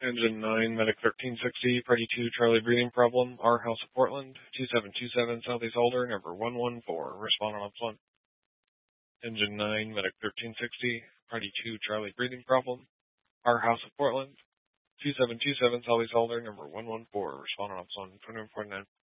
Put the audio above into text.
Engine 9, Medic 1360, Party 2, Charlie breathing problem, R House of Portland, 2727 Southeast Alder, number 114, respond on OPS 1. Engine 9, Medic 1360, Party 2, Charlie breathing problem, R House of Portland, 2727 Southeast Alder, number 114, respond on OPS 1, 2149.